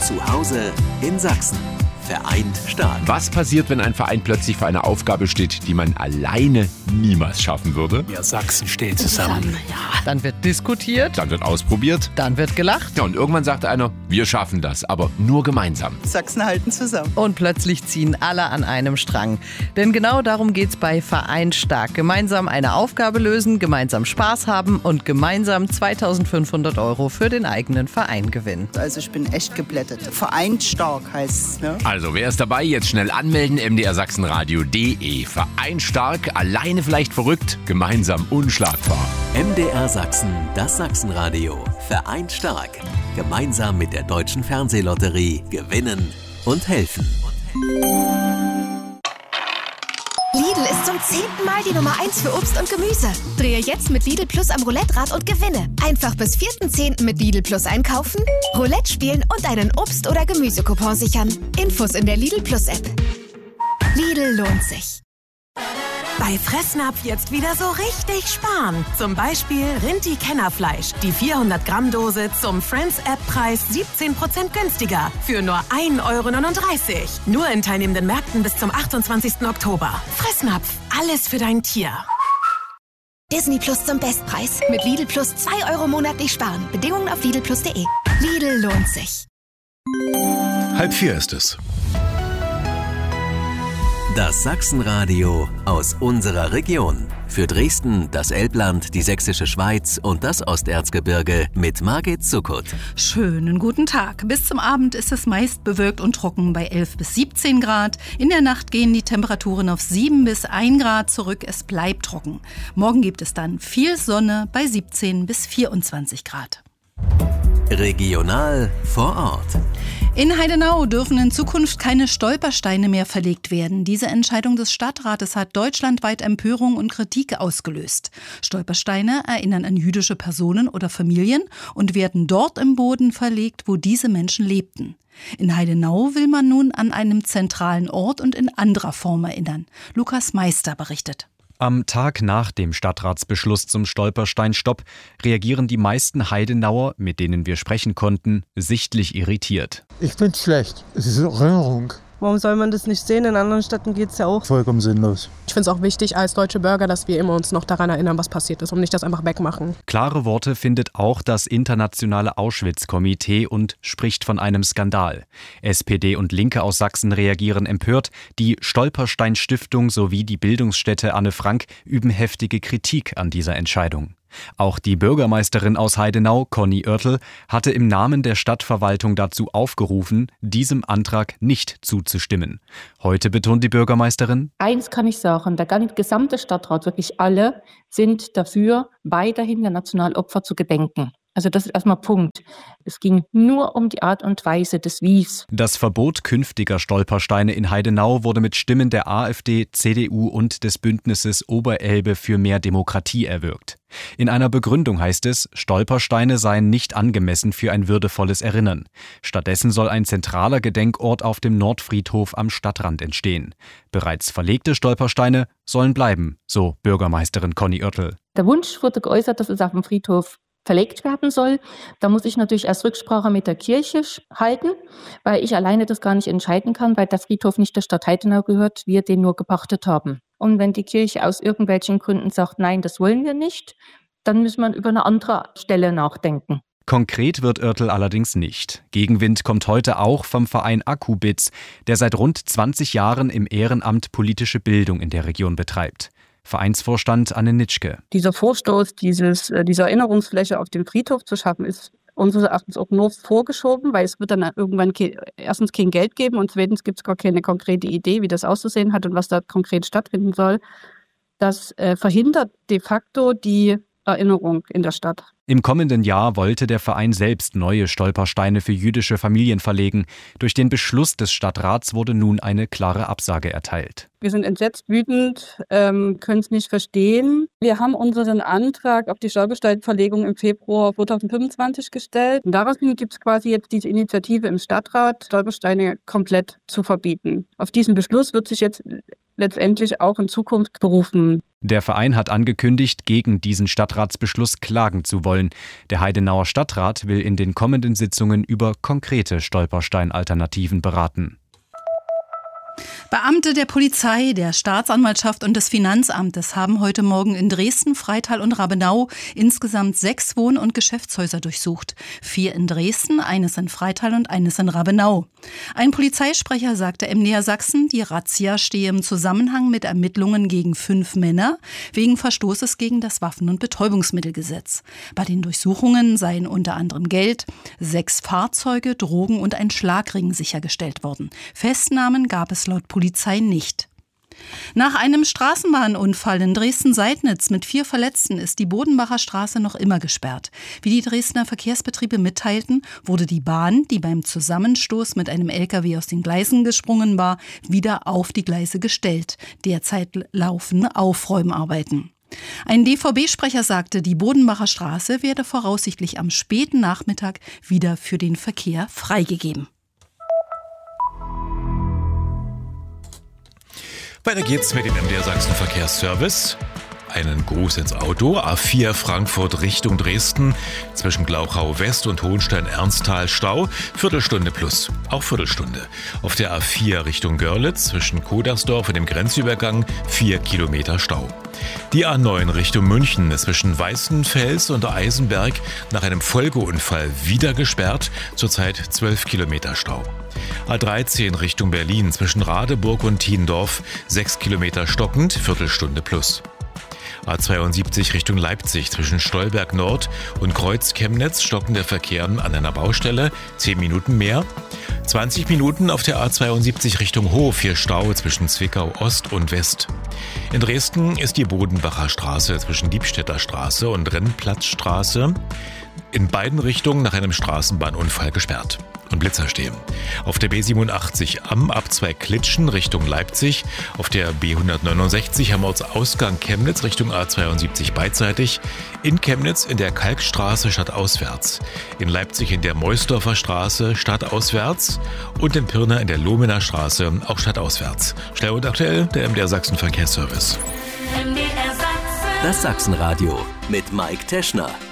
Zu Hause in Sachsen. Vereint stark. Was passiert, wenn ein Verein plötzlich vor einer Aufgabe steht, die man alleine niemals schaffen würde? Ja, Sachsen steht zusammen. Dann wird diskutiert, Dann wird ausprobiert. dann wird gelacht Ja, und irgendwann sagt einer, wir schaffen das, aber nur gemeinsam. Sachsen halten zusammen. und plötzlich ziehen alle an einem Strang. Denn genau darum geht's bei Vereint stark. Gemeinsam eine Aufgabe lösen, gemeinsam Spaß haben und gemeinsam 2.500 € für den eigenen Verein gewinnen. Also ich bin echt geblättet. Vereint stark heißt es, ne? Also, wer ist dabei? Jetzt schnell anmelden, mdrsachsenradio.de. Vereint stark, alleine vielleicht verrückt, gemeinsam unschlagbar. MDR Sachsen, das Sachsenradio. Vereint stark. Gemeinsam mit der Deutschen Fernsehlotterie gewinnen und helfen. Lidl ist zum 10. Mal die Nummer 1 für Obst und Gemüse. Drehe jetzt mit Lidl Plus am Roulette-Rad und gewinne. Einfach bis 4.10. mit Lidl Plus einkaufen, Roulette spielen und einen Obst- oder Gemüsecoupon sichern. Infos in der Lidl Plus App. Lidl lohnt sich. Bei Fressnapf jetzt wieder so richtig sparen. Zum Beispiel Rinti-Kennerfleisch. Die 400-Gramm-Dose zum Friends-App-Preis 17% günstiger. Für nur 1,39 €. Nur in teilnehmenden Märkten bis zum 28. Oktober. Fressnapf. Alles für dein Tier. Disney Plus zum Bestpreis. Mit Lidl Plus 2 € monatlich sparen. Bedingungen auf lidlplus.de. Lidl lohnt sich. 3:30 ist es. Das Sachsenradio aus unserer Region. Für Dresden, das Elbland, die Sächsische Schweiz und das Osterzgebirge mit Margit Zuckut. Schönen guten Tag. Bis zum Abend ist es meist bewölkt und trocken bei 11 bis 17 Grad. In der Nacht gehen die Temperaturen auf 7 bis 1 Grad zurück. Es bleibt trocken. Morgen gibt es dann viel Sonne bei 17 bis 24 Grad. Regional vor Ort. In Heidenau dürfen in Zukunft keine Stolpersteine mehr verlegt werden. Diese Entscheidung des Stadtrates hat deutschlandweit Empörung und Kritik ausgelöst. Stolpersteine erinnern an jüdische Personen oder Familien und werden dort im Boden verlegt, wo diese Menschen lebten. In Heidenau will man nun an einem zentralen Ort und in anderer Form erinnern. Lukas Meister berichtet. Am Tag nach dem Stadtratsbeschluss zum Stolpersteinstopp reagieren die meisten Heidenauer, mit denen wir sprechen konnten, sichtlich irritiert. Ich find's schlecht. Es ist Erinnerung. Warum soll man das nicht sehen? In anderen Städten geht es ja auch. Vollkommen sinnlos. Ich finde es auch wichtig als deutsche Bürger, dass wir immer uns noch daran erinnern, was passiert ist und nicht das einfach wegmachen. Klare Worte findet auch das internationale Auschwitz-Komitee und spricht von einem Skandal. SPD und Linke aus Sachsen reagieren empört. Die Stolperstein-Stiftung sowie die Bildungsstätte Anne Frank üben heftige Kritik an dieser Entscheidung. Auch die Bürgermeisterin aus Heidenau, Conny Oertel, hatte im Namen der Stadtverwaltung dazu aufgerufen, diesem Antrag nicht zuzustimmen. Heute betont die Bürgermeisterin: Eins kann ich sagen, der gesamte Stadtrat, wirklich alle, sind dafür, weiterhin der Nationalopfer zu gedenken. Also das ist erstmal Punkt. Es ging nur um die Art und Weise des Wies. Das Verbot künftiger Stolpersteine in Heidenau wurde mit Stimmen der AfD, CDU und des Bündnisses Oberelbe für mehr Demokratie erwirkt. In einer Begründung heißt es, Stolpersteine seien nicht angemessen für ein würdevolles Erinnern. Stattdessen soll ein zentraler Gedenkort auf dem Nordfriedhof am Stadtrand entstehen. Bereits verlegte Stolpersteine sollen bleiben, so Bürgermeisterin Conny Oertel. Der Wunsch wurde geäußert, dass es auf dem Friedhof verlegt werden soll. Da muss ich natürlich erst Rücksprache mit der Kirche halten, weil ich alleine das gar nicht entscheiden kann, weil der Friedhof nicht der Stadt Heidenau gehört, wir den nur gepachtet haben. Und wenn die Kirche aus irgendwelchen Gründen sagt, nein, das wollen wir nicht, dann muss man über eine andere Stelle nachdenken. Konkret wird Oertel allerdings nicht. Gegenwind kommt heute auch vom Verein Akkubitz, der seit rund 20 Jahren im Ehrenamt politische Bildung in der Region betreibt. Vereinsvorstand Anne Nitschke. Dieser Vorstoß, diese Erinnerungsfläche auf dem Friedhof zu schaffen, ist unseres Erachtens auch nur vorgeschoben, weil es wird dann irgendwann erstens kein Geld geben und zweitens gibt es gar keine konkrete Idee, wie das auszusehen hat und was da konkret stattfinden soll. Das verhindert de facto die Erinnerung in der Stadt. Im kommenden Jahr wollte der Verein selbst neue Stolpersteine für jüdische Familien verlegen. Durch den Beschluss des Stadtrats wurde nun eine klare Absage erteilt. Wir sind entsetzt, wütend, können es nicht verstehen. Wir haben unseren Antrag auf die Stolpersteinverlegung im Februar 2025 gestellt. Und daraufhin gibt es quasi jetzt diese Initiative im Stadtrat, Stolpersteine komplett zu verbieten. Auf diesen Beschluss wird sich jetzt letztendlich auch in Zukunft berufen. Der Verein hat angekündigt, gegen diesen Stadtratsbeschluss klagen zu wollen. Der Heidenauer Stadtrat will in den kommenden Sitzungen über konkrete Stolpersteinalternativen beraten. Beamte der Polizei, der Staatsanwaltschaft und des Finanzamtes haben heute Morgen in Dresden, Freital und Rabenau insgesamt 6 Wohn- und Geschäftshäuser durchsucht. 4 in Dresden, eines in Freital und eines in Rabenau. Ein Polizeisprecher sagte MDR Sachsen, die Razzia stehe im Zusammenhang mit Ermittlungen gegen 5 Männer wegen Verstoßes gegen das Waffen- und Betäubungsmittelgesetz. Bei den Durchsuchungen seien unter anderem Geld, 6 Fahrzeuge, Drogen und ein Schlagring sichergestellt worden. Festnahmen gab es laut Polizei nicht. Nach einem Straßenbahnunfall in Dresden-Seidnitz mit 4 Verletzten ist die Bodenbacher Straße noch immer gesperrt. Wie die Dresdner Verkehrsbetriebe mitteilten, wurde die Bahn, die beim Zusammenstoß mit einem LKW aus den Gleisen gesprungen war, wieder auf die Gleise gestellt. Derzeit laufen Aufräumarbeiten. Ein DVB-Sprecher sagte, die Bodenbacher Straße werde voraussichtlich am späten Nachmittag wieder für den Verkehr freigegeben. Weiter geht's mit dem MDR Sachsen Verkehrsservice. Einen Gruß ins Auto. A4 Frankfurt Richtung Dresden. Zwischen Glauchau West und Hohenstein-Ernsthal Stau. Viertelstunde plus. Auch Viertelstunde. Auf der A4 Richtung Görlitz zwischen Kodersdorf und dem Grenzübergang 4 Kilometer Stau. Die A9 Richtung München zwischen Weißenfels und Eisenberg nach einem Folgeunfall wieder gesperrt. Zurzeit 12 Kilometer Stau. A13 Richtung Berlin zwischen Radeburg und Thiendorf 6 Kilometer stockend, Viertelstunde plus. A72 Richtung Leipzig zwischen Stolberg Nord und Kreuz Chemnitz stockender Verkehr an einer Baustelle, 10 Minuten mehr. 20 Minuten auf der A72 Richtung Hof, hier Stau zwischen Zwickau Ost und West. In Dresden ist die Bodenbacher Straße zwischen Diebstädter Straße und Rennplatzstraße in beiden Richtungen nach einem Straßenbahnunfall gesperrt. Und Blitzer stehen. Auf der B87 am Abzweig Klitschen Richtung Leipzig, auf der B169 am Ortsausgang Chemnitz Richtung A72 beidseitig, in Chemnitz in der Kalkstraße stadtauswärts, in Leipzig in der Meusdorfer Straße stadtauswärts und in Pirna in der Lohmener Straße auch stadtauswärts. Schnell und aktuell der MDR Sachsen Verkehrsservice. Das Sachsenradio mit Mike Teschner.